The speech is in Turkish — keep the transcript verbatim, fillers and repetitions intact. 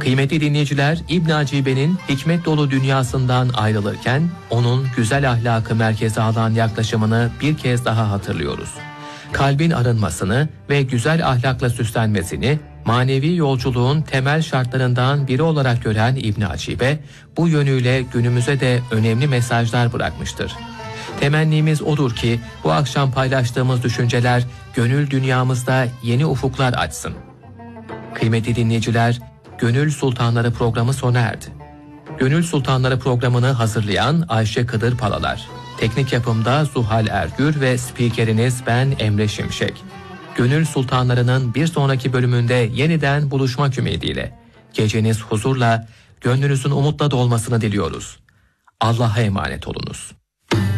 Kıymetli dinleyiciler, İbn Acibe'nin hikmet dolu dünyasından ayrılırken onun güzel ahlakı merkeze alan yaklaşımını bir kez daha hatırlıyoruz. Kalbin arınmasını ve güzel ahlakla süslenmesini manevi yolculuğun temel şartlarından biri olarak gören İbn Acibe, bu yönüyle günümüze de önemli mesajlar bırakmıştır. Temennimiz odur ki bu akşam paylaştığımız düşünceler gönül dünyamızda yeni ufuklar açsın. Kıymetli dinleyiciler, Gönül Sultanları programı sona erdi. Gönül Sultanları programını hazırlayan Ayşe Kıdır Palalar, teknik yapımda Zuhal Ergür ve spikeriniz ben Emre Şimşek. Gönül Sultanları'nın bir sonraki bölümünde yeniden buluşmak ümidiyle geceniz huzurla, gönlünüzün umutla dolmasını diliyoruz. Allah'a emanet olunuz.